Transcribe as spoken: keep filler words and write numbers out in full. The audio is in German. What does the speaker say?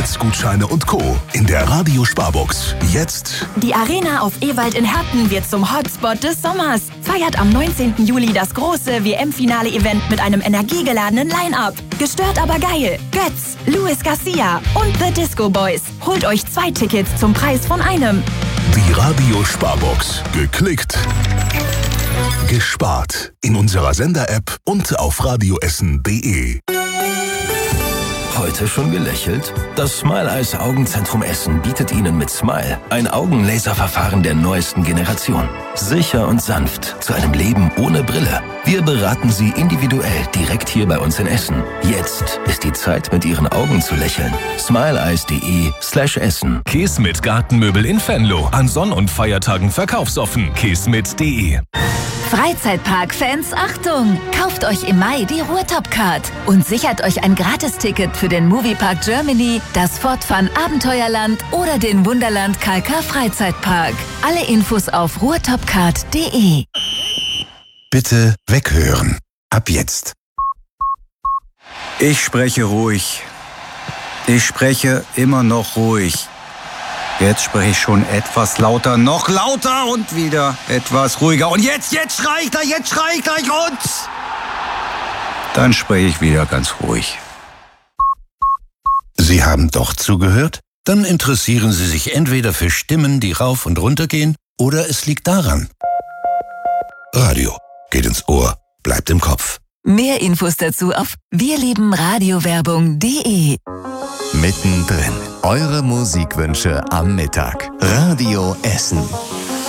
Blitzgutscheine und Co. in der Radio-Sparbox. Jetzt die Arena auf Ewald in Herten wird zum Hotspot des Sommers. Feiert am neunzehnten Juli das große W M-Finale-Event mit einem energiegeladenen Line-Up. Gestört aber geil. Götz, Luis Garcia und The Disco Boys. Holt euch zwei Tickets zum Preis von einem. die Radio-Sparbox. Geklickt, gespart. In unserer Sender-App und auf radioessen punkt de. Heute schon gelächelt? Das Smile Eyes Augenzentrum Essen bietet Ihnen mit Smile ein Augenlaserverfahren der neuesten Generation. Sicher und sanft zu einem Leben ohne Brille. Wir beraten Sie individuell direkt hier bei uns in Essen. Jetzt ist die Zeit, mit Ihren Augen zu lächeln. smileeyes.de slash Essen. Kesmet Gartenmöbel in Venlo. An Sonn- und Feiertagen verkaufsoffen. kesmet punkt de. Freizeitpark-Fans, Achtung! Kauft euch im Mai die Ruhrtop-Card und sichert euch ein Gratisticket für den Moviepark Germany, das Fortfun Abenteuerland oder den Wunderland K K Freizeitpark. Alle Infos auf ruhrtopcard punkt de. Bitte weghören. Ab jetzt. Ich spreche ruhig. Ich spreche immer noch ruhig. Jetzt spreche ich schon etwas lauter, noch lauter und wieder etwas ruhiger. Und jetzt, jetzt schrei ich gleich, jetzt schrei ich gleich und... Dann spreche ich wieder ganz ruhig. Sie haben doch zugehört? Dann interessieren Sie sich entweder für Stimmen, die rauf und runter gehen, oder es liegt daran. Radio geht ins Ohr, bleibt im Kopf. Mehr Infos dazu auf wirliebenradiowerbung punkt de. Mittendrin. Eure Musikwünsche am Mittag. Radio Essen.